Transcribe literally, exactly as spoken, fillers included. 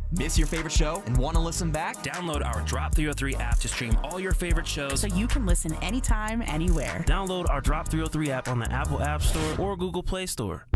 Miss your favorite show and want to listen back? Download our Drop three oh three app to stream all your favorite shows so you can listen anytime, anywhere. Download our Drop three oh three app on the Apple App Store or Google Play Store.